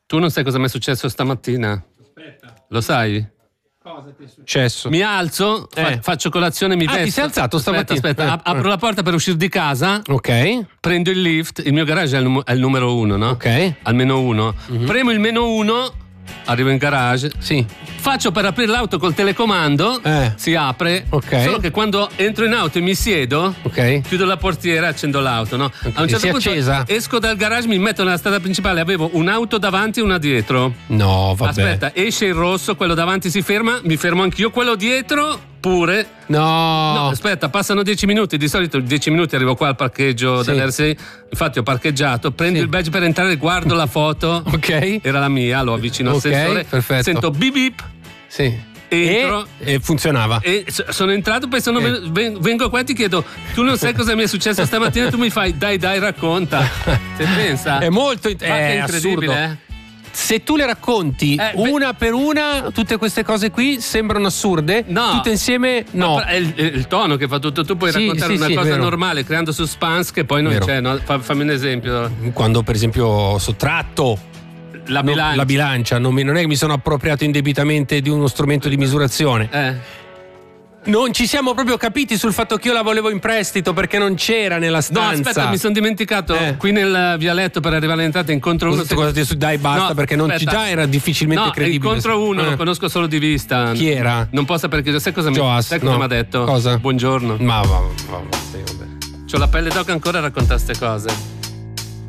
Tu non sai cosa mi è successo stamattina? Aspetta. Lo sai? Cosa ti è successo? Mi alzo, faccio colazione, mi vesto. Ti sei alzato stamattina? Aspetta, apro la porta per uscire di casa. Ok. Prendo il lift. Il mio garage è il numero 1, no? Ok. Almeno 1. Premo il meno 1. Arrivo in garage. Sì. Faccio per aprire l'auto col telecomando. Si apre. Ok. Solo che quando entro in auto e mi siedo, chiudo la portiera e accendo l'auto, no? A un certo punto accesa? esco dal garage, mi metto nella strada principale. Avevo un'auto davanti e una dietro. No, vabbè. Aspetta, esce il rosso, quello davanti si ferma, mi fermo anch'io, quello dietro pure. No, aspetta, passano 10 minuti. Di solito 10 minuti arrivo qua al parcheggio dell'RSI. Infatti ho parcheggiato, prendo il badge per entrare, guardo la foto. Ok. Era la mia, lo avvicino al sensore. Perfetto. Sento bip bip. Sì. Entro e funzionava. e sono entrato, poi vengo qua e ti chiedo, tu non sai cosa mi è successo stamattina, tu mi fai dai racconta. Se pensa È molto è incredibile, assurdo. Se tu le racconti una per una, tutte queste cose qui sembrano assurde. No. Tutte insieme no. È il tono che fa tutto. Tu puoi raccontare una cosa normale creando suspense che poi non c'è, no? Fammi un esempio. Quando per esempio ho sottratto la bilancia, non è che mi sono appropriato indebitamente di uno strumento di misurazione. Non ci siamo proprio capiti sul fatto che io la volevo in prestito perché non c'era nella stanza. No, aspetta, mi sono dimenticato. Qui nel vialetto per arrivare all'entrata incontro uno. Dai, basta, no, perché non già era difficilmente credibile. Incontro uno, lo conosco solo di vista. Chi era? Non posso perché sai cosa mi ha detto? Cosa? Buongiorno. Ma va. C'ho la pelle d'oca ancora a raccontare queste cose.